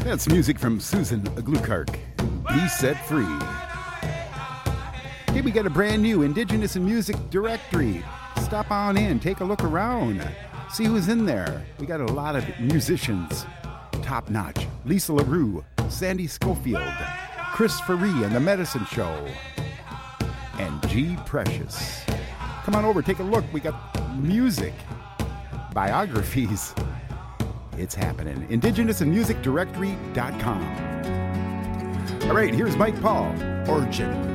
That's music from Susan Glukark. Be Set Free. Hey, we got a brand new Indigenous in Music directory. Stop on in, take a look around, see who's in there. We got a lot of musicians. Top notch. Lisa LaRue, Sandy Schofield, Chris Faree and the Medicine Show, and G. Precious. Come on over, take a look. We got music, biographies. It's happening. IndigenousInMusicDirectory.com. All right, here's Mike Paul, Origin.